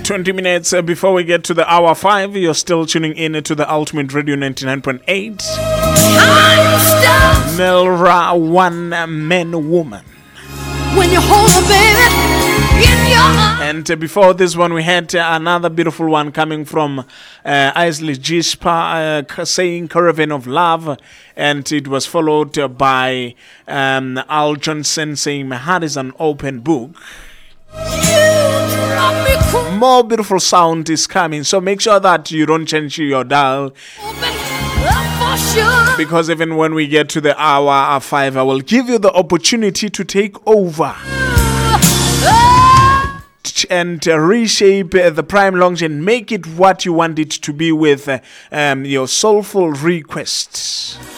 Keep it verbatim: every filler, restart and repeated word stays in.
twenty minutes uh, before we get to the hour five, you're still tuning in to the Ultimate Radio ninety-nine point eight. Melra, one man, woman. When you hold a baby in your arms. And uh, before this one, we had uh, another beautiful one coming from uh, Isley Gispa uh, saying Caravan of Love. And it was followed uh, by um, Al Johnson saying My Heart is an Open Book. More beautiful sound is coming, so make sure that you don't change your dial, because even when we get to the hour five, I will give you the opportunity to take over and uh, reshape uh, the Prime Lounge and make it what you want it to be with uh, um, your soulful requests.